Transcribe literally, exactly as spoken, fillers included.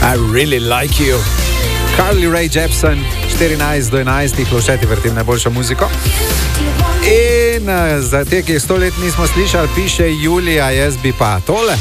I really like you. Carly Rae Jepsen, štirinajst do enajstih, Lovšeti vrtim najboljšo muziko. In za te, ki jih sto let nismo slišali, piše Julija, jaz bi pa tole.